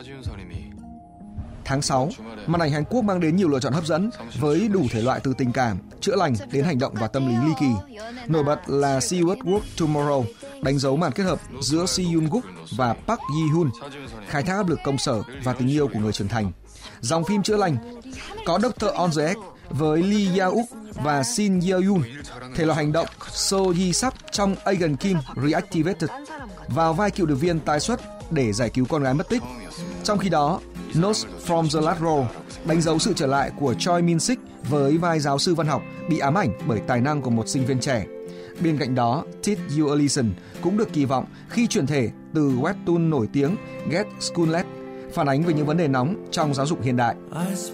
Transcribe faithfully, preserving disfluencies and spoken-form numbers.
Tháng sáu, màn ảnh Hàn Quốc mang đến nhiều lựa chọn hấp dẫn với đủ thể loại từ tình cảm, chữa lành đến hành động và tâm lý ly kỳ. Nổi bật là See You at Work Tomorrow, đánh dấu màn kết hợp giữa Si Yoon Guk và Park Ji Hoon, khai thác áp lực công sở và tình yêu của người trưởng thành. Dòng phim chữa lành có Doctor on the Edge với Lee Ya Uk và Shin Ye Yoon, thể loại hành động So Ji Sap trong Agent Kim Reactivated vào vai cựu điệp viên tái xuất để giải cứu con gái mất tích. Trong khi đó, Notes from the Last Row đánh dấu sự trở lại của Choi Min Sik với vai giáo sư văn học bị ám ảnh bởi tài năng của một sinh viên trẻ. Bên cạnh đó, Teach You a Lesson cũng được kỳ vọng khi chuyển thể từ webtoon nổi tiếng Get Schooled, phản ánh về những vấn đề nóng trong giáo dục hiện đại.